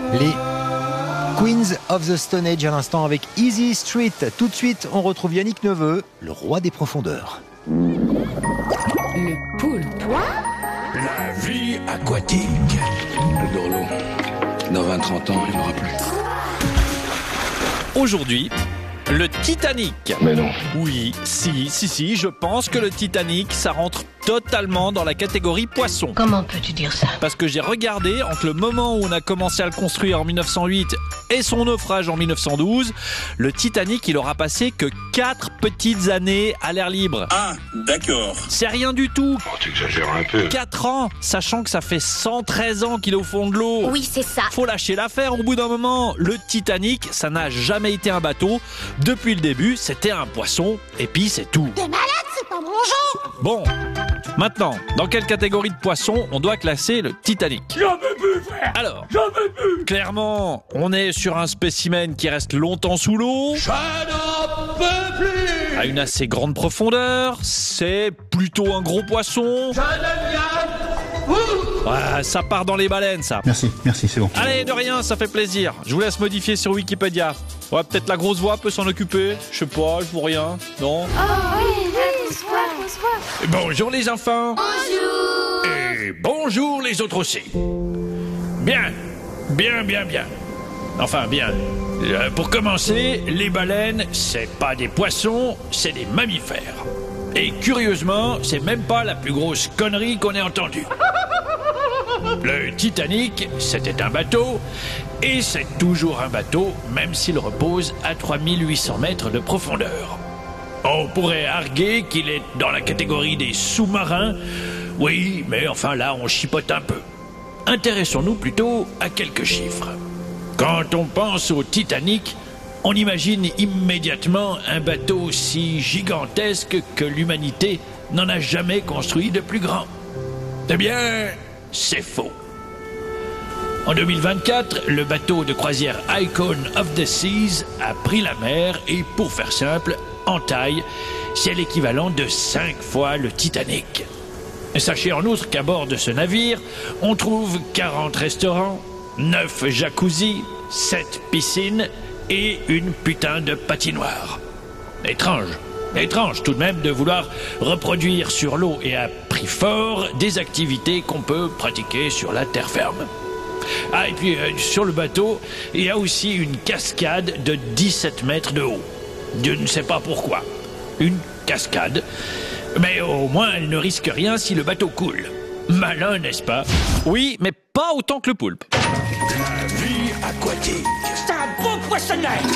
Les Queens of the Stone Age à l'instant avec Easy Street. Tout de suite, on retrouve Yannick Neveu, le roi des profondeurs. Le poulpe. La vie aquatique. Le Dorlo. Dans 20-30 ans, il n'y en aura plus. Aujourd'hui, le Titanic. Mais non. Oui, si, je pense que le Titanic, ça rentre totalement dans la catégorie poisson. Comment peux-tu dire ça? Parce que j'ai regardé, entre le moment où on a commencé à le construire en 1908 et son naufrage en 1912, le Titanic, il aura passé que 4 petites années à l'air libre. Ah, d'accord. C'est rien du tout. Oh, tu exagères un peu. 4 ans, sachant que ça fait 113 ans qu'il est au fond de l'eau. Oui, c'est ça. Faut lâcher l'affaire au bout d'un moment. Le Titanic, ça n'a jamais été un bateau. Depuis le début, c'était un poisson, et puis c'est tout. T'es malade, c'est pas mon genre. Bon, maintenant, dans quelle catégorie de poisson on doit classer le Titanic? J'en veux plus, frère. Alors, J'en veux plus. clairement, on est sur un spécimen qui reste longtemps sous l'eau, Je n'en peux plus. à une assez grande profondeur, c'est plutôt un gros poisson. Ouais, ça part dans les baleines, ça. Merci, c'est bon. Allez, de rien, ça fait plaisir. Je vous laisse modifier sur Wikipédia. Ouais, peut-être la grosse voix peut s'en occuper. Je sais pas, je vois rien. Non? Bonjour les enfants. Bonjour. Et bonjour les autres aussi. Bien. Enfin, bien. Pour commencer, les baleines, c'est pas des poissons, c'est des mammifères. Et curieusement, c'est même pas la plus grosse connerie qu'on ait entendue. Le Titanic, c'était un bateau, et c'est toujours un bateau, même s'il repose à 3800 mètres de profondeur. On pourrait arguer qu'il est dans la catégorie des sous-marins, oui, mais enfin là, on chipote un peu. Intéressons-nous plutôt à quelques chiffres. Quand on pense au Titanic, on imagine immédiatement un bateau aussi gigantesque que l'humanité n'en a jamais construit de plus grand. Eh bien, c'est faux. En 2024, le bateau de croisière Icon of the Seas a pris la mer et, pour faire simple, en taille, c'est l'équivalent de 5 fois le Titanic. Sachez en outre qu'à bord de ce navire, on trouve 40 restaurants, 9 jacuzzis, 7 piscines et une putain de patinoire. Étrange tout de même de vouloir reproduire sur l'eau et à prix fort des activités qu'on peut pratiquer sur la terre ferme. Ah, et puis sur le bateau, il y a aussi une cascade de 17 mètres de haut. Je ne sais pas pourquoi. Une cascade. Mais au moins, elle ne risque rien si le bateau coule. Malin, n'est-ce pas? Oui, mais pas autant que le poulpe. La vie aquatique. C'est un beau poissonnette.